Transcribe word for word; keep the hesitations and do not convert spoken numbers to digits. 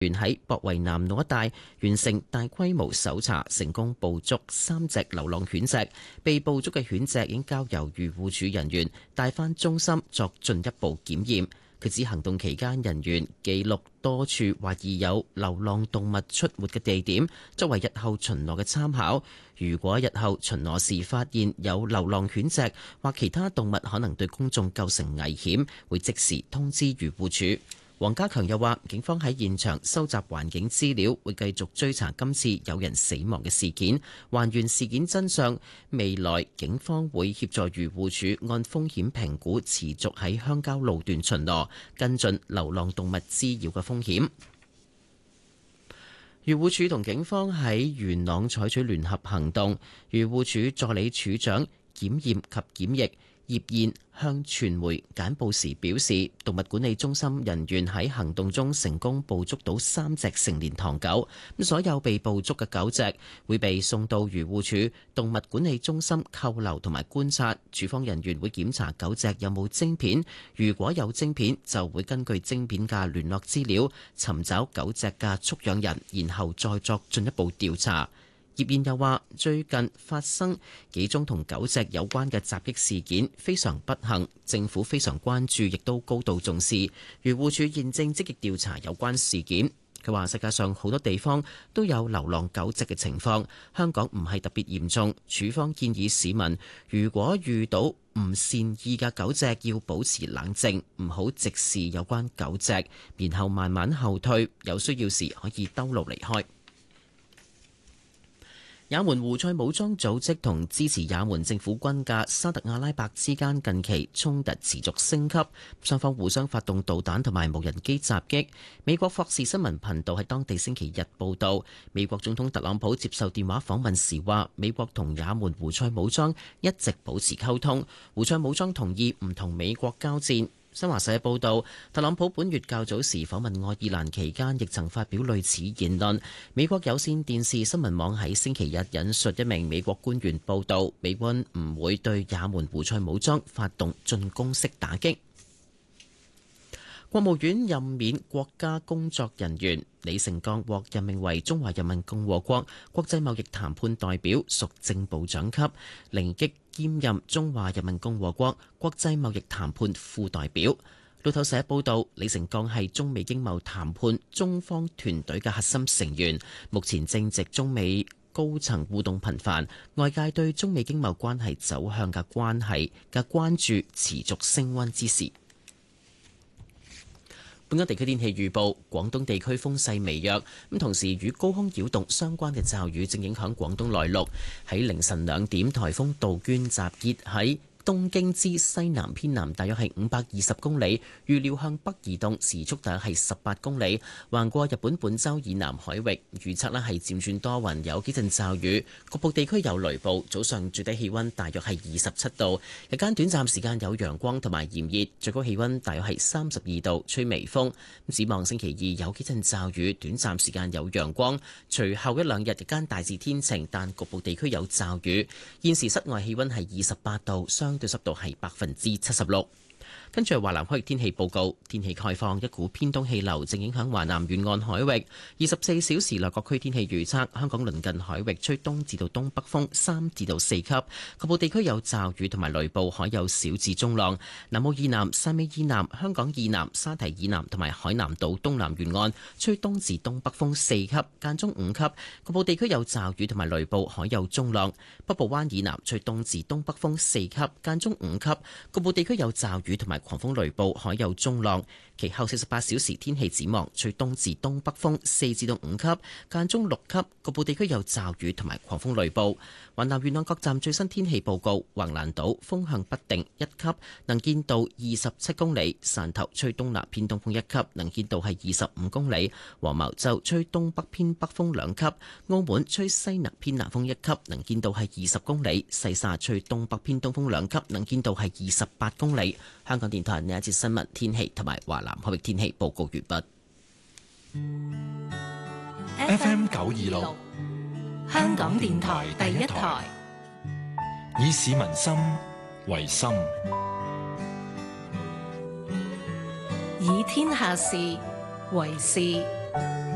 員喺博圍南路一帶完成大規模搜查，成功捕捉三隻流浪犬隻。被捕捉嘅犬隻已經交由漁護署人員帶返中心作進一步檢驗。佢指行動期間，人員記錄多處懷疑有流浪動物出沒嘅地點，作為日後巡邏嘅參考。如果日後巡邏時發現有流浪犬隻或其他動物可能對公眾構成危險，會即時通知漁護署。黃家強又話，警方喺現場收集環境資料，會繼續追查今次有人死亡嘅事件，還原事件真相。未來警方會協助漁護署按風險評估，持續喺鄉郊路段巡邏，跟進流浪動物滋擾嘅風險。漁護署同警方喺元朗採取聯合行動，漁護署助理署長檢驗及檢疫葉燕向傳媒簡報時表示，動物管理中心人員喺行動中成功捕捉到三隻成年唐狗，咁所有被捕捉嘅狗隻會被送到漁護署動物管理中心扣留同埋觀察，署方人員會檢查狗隻有冇晶片，如果有晶片就會根據晶片嘅聯絡資料尋找狗隻嘅畜養人，然後再作進一步調查。葉燕又話：最近發生幾宗同狗隻有關嘅襲擊事件，非常不幸，政府非常關注，亦都高度重視。漁護署現正積極調查有關事件。佢話：世界上好多地方都有流浪狗隻嘅情況，香港唔係特別嚴重。署方建議市民，如果遇到唔善意嘅狗隻，要保持冷靜，唔好直視有關狗隻，然後慢慢後退，有需要時可以兜路離開。也門胡塞武裝組織同支持也門政府軍嘅沙特阿拉伯之間近期衝突持續升級，雙方互相發動導彈同埋無人機襲擊。美國霍士新聞頻道喺當地星期日報導，美國總統特朗普接受電話訪問時話，美國同也門胡塞武裝一直保持溝通，胡塞武裝同意唔同美國交戰。新華社報道，特朗普本月較早時訪問愛爾蘭期間，亦曾發表類似言論。美國有線電視新聞網喺星期日引述一名美國官員報道，美軍唔會對也門胡塞武裝發動進攻式打擊。國務院任免國家工作人員李成鋼獲任命為中華人民共和國國際貿易談判代表，屬正部長級，凌擊兼任中華人民共和國國際貿易談判副代表。路透社報道，李成鋼係中美經貿談判中方團隊嘅核心成員，目前正值中美高層互動頻繁，外界對中美經貿關係走向嘅關係嘅關注持續升溫之時。本港地區天氣預報，廣東地區風勢微弱，咁同時與高空擾動相關嘅驟雨正影響廣東內陸。喺凌晨兩點，颱風杜鵑集結喺東京之西南偏南，大約係五百二十公里，預料向北移動，時速大約係十八公里，橫過日本本州以南海域。預測呢係漸轉多雲，有幾陣驟雨，局部地區有雷暴。早上最低氣溫大約係二十七度，日間短暫時間有陽光同埋炎熱，最高氣溫大約係三十二度，吹微風。展望星期二有幾陣驟雨，短暫時間有陽光，隨後一兩日日間大致天晴，但局部地區有驟雨。現時室外氣溫係二十八度，相對濕度係百分之七十六。跟住係華南海域天氣報告，天氣概況，一股偏東氣流正影響華南沿岸海域。二十四小時內各區天氣預測，香港鄰近海域吹東至到東北風三至到四級，局部地區有驟雨同埋雷暴，海有小至中浪。南澳以南、汕尾以南、香港以南、沙堤以南同埋海南島東南沿岸吹東至東北風四級，間中五級，局部地區有驟雨同埋雷暴，海有中浪。北部灣以南吹東至東北風四級，間中五級，局部地區有驟雨同埋狂風雷暴，海有中浪。其後四十八小時天氣展望，吹東至東北風四至到五級，間中六級，局部地區有驟雨同埋狂風雷暴。華南沿岸各站最新天氣報告：橫瀾島風向不定一級，能見度二十七公里；汕頭吹東南偏東風一級，能見度係二十五公里；黃茅洲吹東北偏北風兩級；澳門吹西南偏南風一級，能見度係二十公里；西沙吹東北偏東風兩級，能見度係二十八公里。香港電台呢一節新聞天氣同埋華南海域天氣報告完畢。 F M 九二六，香港電台第一台，以市民心為心， 以天下事為事。